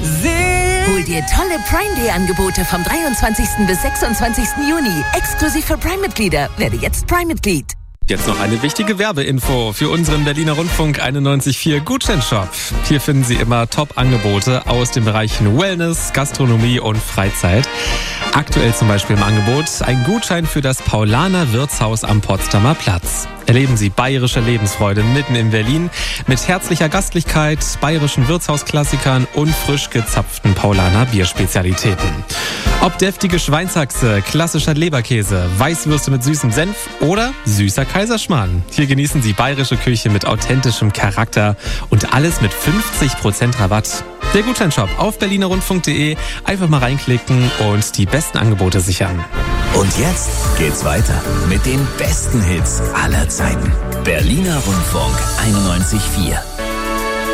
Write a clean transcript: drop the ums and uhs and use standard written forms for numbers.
Hol dir tolle Prime Day Angebote vom 23. bis 26. Juni. Exklusiv für Prime-Mitglieder. Werde jetzt Prime-Mitglied. Jetzt noch eine wichtige Werbeinfo für unseren Berliner Rundfunk 91.4 Gutscheinshop. Hier finden Sie immer Top-Angebote aus den Bereichen Wellness, Gastronomie und Freizeit. Aktuell zum Beispiel im Angebot ein Gutschein für das Paulaner Wirtshaus am Potsdamer Platz. Erleben Sie bayerische Lebensfreude mitten in Berlin mit herzlicher Gastlichkeit, bayerischen Wirtshausklassikern und frisch gezapften Paulaner Bierspezialitäten. Ob deftige Schweinshaxe, klassischer Leberkäse, Weißwürste mit süßem Senf oder süßer Kaiserschmarrn. Hier genießen Sie bayerische Küche mit authentischem Charakter und alles mit 50% Rabatt. Der Gutscheinshop auf berlinerrundfunk.de. Einfach mal reinklicken und die besten Angebote sichern. Und jetzt geht's weiter mit den besten Hits aller Zeiten. Berliner Rundfunk 91.4.